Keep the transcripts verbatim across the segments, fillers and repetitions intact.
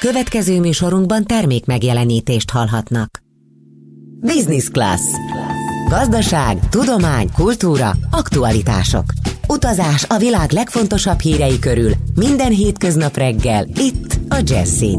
Következő műsorunkban termék megjelenítést hallhatnak. Business Class. Gazdaság, tudomány, kultúra, aktualitások. Utazás a világ legfontosabb hírei körül minden hétköznap reggel, itt a Jazzin.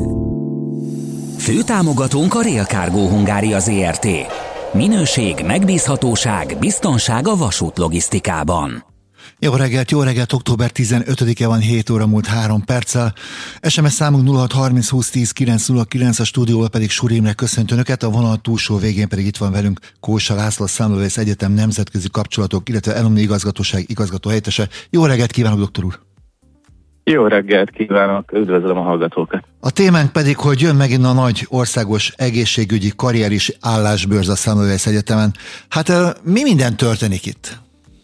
Főtámogatónk a Rail Cargo Hungária Zrt. Minőség, megbízhatóság, biztonság a vasútlogisztikában. Jó reggelt, jó reggelt, október tizenötödike van, hét óra múlt három perccel. es em es számunk nulla hat harminc húsz tíz kilenc nulla kilenc, a stúdióban pedig Suri Imre köszönt Önöket, a vonal túlsó végén pedig itt van velünk Kósa László, a Semmelweis Egyetem nemzetközi kapcsolatok, illetve Alumni igazgatóság igazgató helyettese. Jó reggelt kívánok, doktor úr! Jó reggelt kívánok, üdvözlöm a hallgatókat! A témánk pedig, hogy jön megint a nagy országos egészségügyi karrier és állásbőrz a Semmelweis Egyetemen. Hát mi minden történik itt?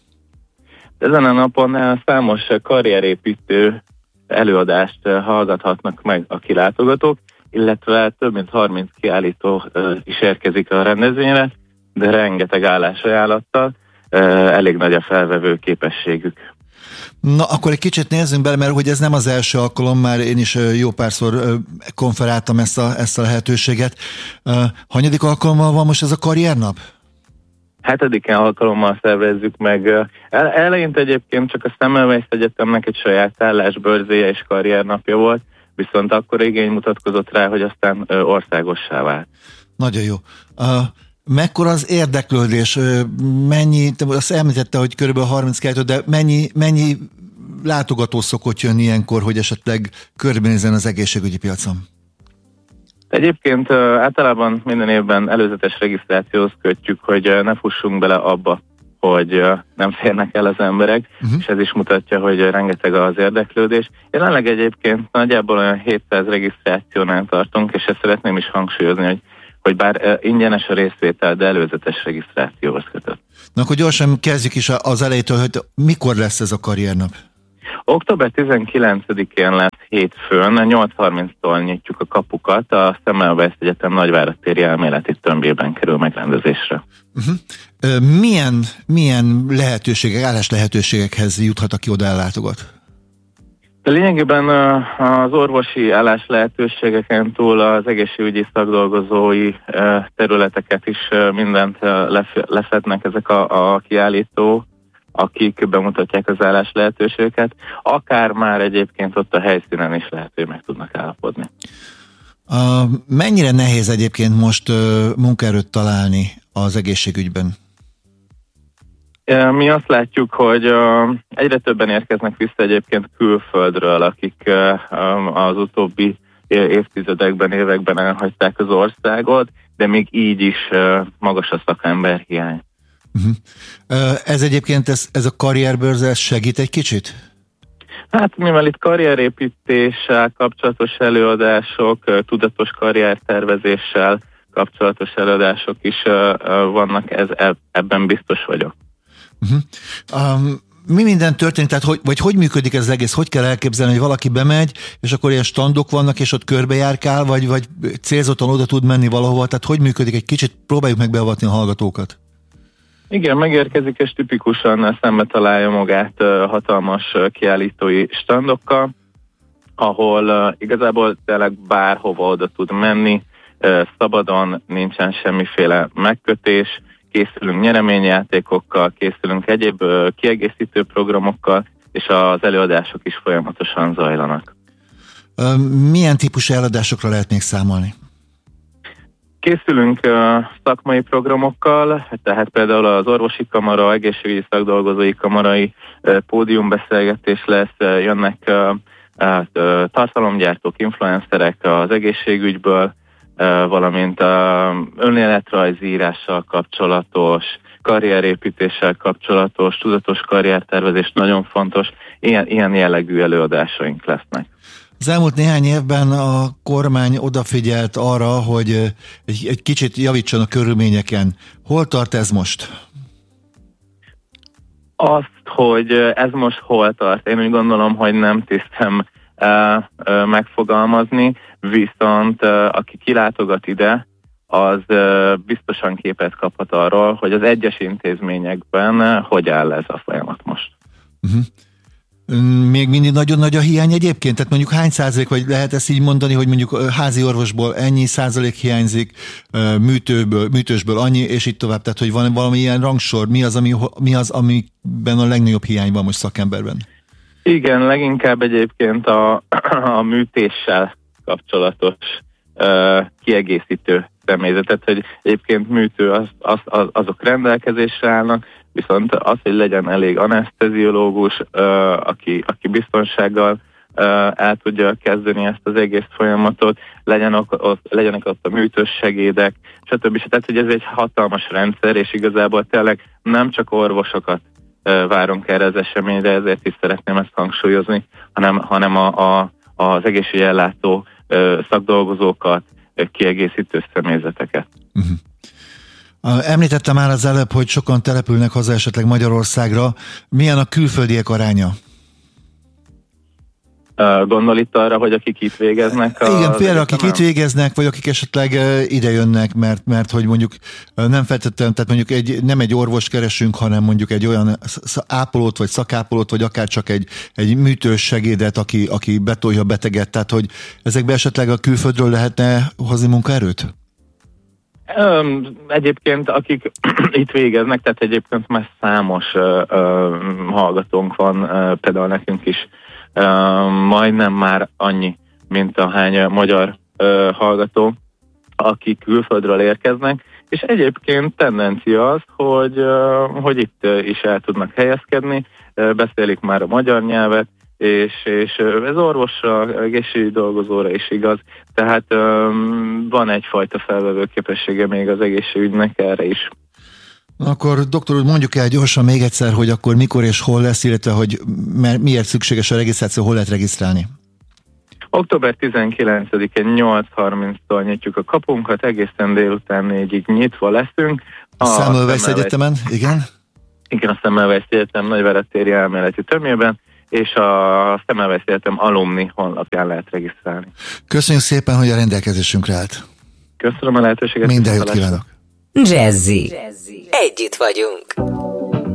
Ezen a napon számos karrierépítő előadást hallgathatnak meg a kilátogatók, illetve több mint harminc kiállító is érkezik a rendezvényre, de rengeteg állásajánlattal, elég nagy a felvevő képességük. Na, akkor egy kicsit nézzünk bele, mert hogy ez nem az első alkalom, már én is jó párszor konferáltam ezt a, ezt a lehetőséget. Hanyadik alkalommal van most ez a karriernap? Hetediken alkalommal szervezzük meg. El, eleinte egyébként csak a Semmelweis Egyetemnek egy saját állásbörzéje és karriernapja volt, viszont akkor igény mutatkozott rá, hogy aztán ö, országossá vált. Nagyon jó. Uh, mekkora az érdeklődés? Mennyi, azt említette, hogy körülbelül harminckettő, de mennyi, mennyi látogató szokott jönni ilyenkor, hogy esetleg körbenézzen az egészségügyi piacon? Egyébként általában minden évben előzetes regisztrációhoz kötjük, hogy ne fussunk bele abba, hogy nem férnek el az emberek, uh-huh. és ez is mutatja, hogy rengeteg az érdeklődés. Jelenleg egyébként nagyjából olyan hétszáz regisztrációnál tartunk, és ezt szeretném is hangsúlyozni, hogy, hogy bár ingyenes a részvétel, de előzetes regisztrációhoz kötött. Na akkor gyorsan kezdjük is az elejétől, hogy mikor lesz ez a karriernap? október tizenkilencedikén lesz hétfőn, nyolc harminctól nyitjuk a kapukat, a Semmelweis Egyetem Nagyvárad téri elméleti tömbjében kerül megrendezésre. Uh-huh. Milyen, milyen lehetőségek, állás lehetőségekhez juthat, aki oda ellátogat? De lényegében az orvosi állás lehetőségeken túl az egészségügyi szakdolgozói területeket is mindent lefednek ezek a, a kiállító, akik bemutatják az állás lehetőségeket, akár már egyébként ott a helyszínen is lehet, hogy meg tudnak állapodni. Uh, mennyire nehéz egyébként most uh, munkaerőt találni az egészségügyben? Mi azt látjuk, hogy uh, egyre többen érkeznek vissza egyébként külföldről, akik uh, az utóbbi évtizedekben, években elhagyták az országot, de még így is uh, magas a szakemberhiány. Uh-huh. Ez egyébként, ez, ez a karrierbőrze segít egy kicsit? Hát mivel itt karrierépítéssel kapcsolatos előadások, tudatos karriertervezéssel kapcsolatos előadások is vannak, ez, ebben biztos vagyok. Uh-huh. Um, mi minden történik, tehát hogy, vagy hogy működik ez az egész? Hogy kell elképzelni, hogy valaki bemegy, és akkor ilyen standok vannak, és ott körbejárkál, vagy, vagy célzottan oda tud menni valahova? Tehát hogy működik? Egy kicsit próbáljuk meg beavatni a hallgatókat. Igen, megérkezik, és tipikusan szembe találja magát hatalmas kiállítói standokkal, ahol igazából tényleg bárhova oda tud menni, szabadon, nincsen semmiféle megkötés, készülünk nyereményjátékokkal, készülünk egyéb kiegészítő programokkal, és az előadások is folyamatosan zajlanak. Milyen típusú előadásokra lehet még számolni? Készülünk uh, szakmai programokkal, tehát például az orvosi kamara, egészségügyi szakdolgozói kamarai uh, pódiumbeszélgetés lesz, uh, jönnek uh, uh, tartalomgyártók, influencerek az egészségügyből, uh, valamint a uh, önéletrajzi írással kapcsolatos, karrierépítéssel kapcsolatos, tudatos karriertervezés nagyon fontos, ilyen, ilyen jellegű előadásaink lesznek. Az elmúlt néhány évben a kormány odafigyelt arra, hogy egy, egy kicsit javítson a körülményeken. Hol tart ez most? Azt, hogy ez most hol tart, én úgy gondolom, hogy nem tisztem uh, uh, megfogalmazni, viszont uh, aki kilátogat ide, az uh, biztosan képet kaphat arról, hogy az egyes intézményekben uh, hogy áll ez a folyamat most. Uh-huh. Még mindig nagyon nagy a hiány egyébként? Tehát mondjuk hány százalék, vagy lehet ezt így mondani, hogy mondjuk házi orvosból ennyi százalék hiányzik, műtőből, műtősből annyi, és így tovább. Tehát, hogy van valami ilyen rangsor, mi az, ami, mi az, amiben a legnagyobb hiány van most szakemberben? Igen, leginkább egyébként a, a műtéssel kapcsolatos uh, kiegészítő személyzetet, hogy egyébként műtő az, az, az, azok rendelkezésre állnak, viszont az, hogy legyen elég aneszteziológus, uh, aki, aki biztonsággal uh, el tudja kezdeni ezt az egész folyamatot, legyen ott, legyenek ott a műtős segédek, stb. Tehát, hogy ez egy hatalmas rendszer, és igazából tényleg nem csak orvosokat uh, várunk erre az eseményre, ezért is szeretném ezt hangsúlyozni, hanem, hanem a, a, az egészségügyi ellátó uh, szakdolgozókat, uh, kiegészítő személyzeteket. Uh-huh. Említettem már az előbb, hogy sokan települnek haza esetleg Magyarországra. Milyen a külföldiek aránya? Gondol itt arra, hogy akik itt végeznek? Igen, például akik itt végeznek, vagy akik esetleg ide jönnek, mert, mert hogy mondjuk nem feltétlenül, tehát mondjuk egy, nem egy orvos keresünk, hanem mondjuk egy olyan ápolót, vagy szakápolót, vagy akár csak egy, egy műtős segédet, aki, aki betolja a beteget, tehát hogy ezekbe esetleg a külföldről lehetne hozni munkaerőt? Egyébként akik itt végeznek, tehát egyébként már számos uh, uh, hallgatónk van, uh, például nekünk is uh, majdnem már annyi, mint ahány magyar uh, hallgató, akik külföldről érkeznek, és egyébként tendencia az, hogy, uh, hogy itt uh, is el tudnak helyezkedni, uh, beszélik már a magyar nyelvet, és, és ez orvosra, egészségügyi dolgozóra is igaz, tehát um, van egyfajta felvevő képessége még az egészségügynek erre is. Akkor doktor úr, mondjuk el gyorsan még egyszer, hogy akkor mikor és hol lesz, illetve hogy miért szükséges a regisztráció, hol lehet regisztrálni? október tizenkilencedikén nyolc harminctól nyitjuk a kapunkat, egészen délután négyig nyitva leszünk. A Semmelweis Egyetemen, igen? Igen, a Semmelweis Egyetem nagyveretéri elméleti tömjében, és a Semmelweis Egyetem alumni honlapján lehet regisztrálni. Köszönjük szépen, hogy a rendelkezésünkre állt. Köszönöm a lehetőséget. Minden jót kívánok. Jazzy. Együtt vagyunk.